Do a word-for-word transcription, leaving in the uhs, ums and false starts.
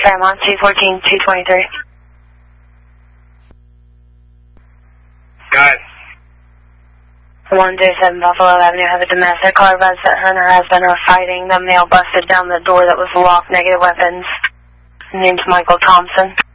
Fairmont, T fourteen two twenty-three. Go ahead. one J seven Buffalo Avenue, have a domestic car advised that her and her husband are fighting. The male busted down the door that was locked, negative weapons. Name's Michael Thompson.